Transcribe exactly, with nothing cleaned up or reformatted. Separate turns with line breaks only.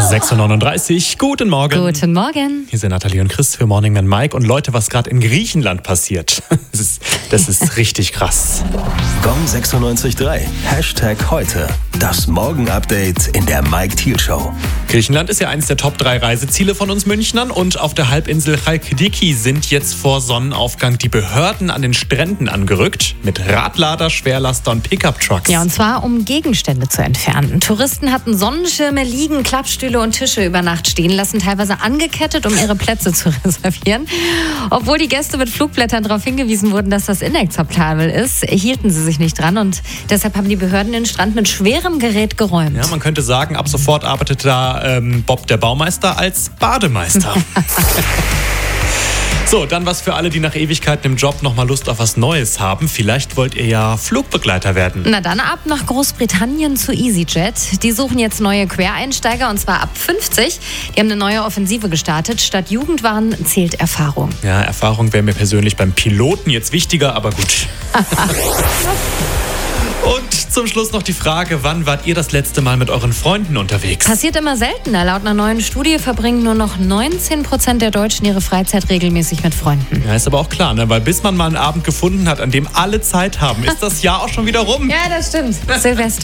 sechs Uhr neununddreißig, guten Morgen.
Guten Morgen.
Hier sind Nathalie und Chris für Morning Man Mike. Und Leute, was gerade in Griechenland passiert, das ist, das ist richtig krass.
Gong sechsundneunzig Komma drei. Hashtag heute. Das Morgen-Update in der Mike Thiel Show.
Griechenland ist ja eines der Top drei Reiseziele von uns Münchnern. Und auf der Halbinsel Chalkidiki sind jetzt vor Sonnenaufgang die Behörden an den Stränden angerückt. Mit Radlader, Schwerlaster und Pickup-Trucks.
Ja, und zwar um Gegenstände zu entfernen. Touristen hatten Sonnenschirme, Liegen, Klappstühle und Tische über Nacht stehen lassen, teilweise angekettet, um ihre Plätze zu reservieren. Obwohl die Gäste mit Flugblättern darauf hingewiesen wurden, dass das inakzeptabel ist, hielten sie sich nicht dran. Und deshalb haben die Behörden den Strand mit schwerem Gerät geräumt.
Ja, man könnte sagen, ab sofort arbeitet da ähm, Bob der Baumeister als Bademeister. So, dann was für alle, die nach Ewigkeiten im Job nochmal Lust auf was Neues haben. Vielleicht wollt ihr ja Flugbegleiter werden.
Na dann ab nach Großbritannien zu EasyJet. Die suchen jetzt neue Quereinsteiger und zwar ab fünfzig. Die haben eine neue Offensive gestartet. Statt Jugendwahn zählt Erfahrung.
Ja, Erfahrung wäre mir persönlich beim Piloten jetzt wichtiger, aber gut. Und zum Schluss noch die Frage, wann wart ihr das letzte Mal mit euren Freunden unterwegs?
Passiert immer seltener. Laut einer neuen Studie verbringen nur noch neunzehn Prozent der Deutschen ihre Freizeit regelmäßig mit Freunden.
Ja, ist aber auch klar, ne? Weil bis man mal einen Abend gefunden hat, an dem alle Zeit haben, ist das Jahr auch schon wieder rum.
Ja, das stimmt. Silvester.